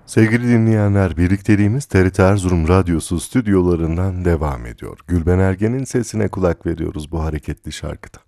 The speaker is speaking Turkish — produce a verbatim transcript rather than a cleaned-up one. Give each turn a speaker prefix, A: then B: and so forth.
A: Sevgili dinleyenler, birlikteliğimiz T R T Erzurum Radyosu stüdyolarından devam ediyor. Gülben Ergen'in sesine kulak veriyoruz bu hareketli şarkıda.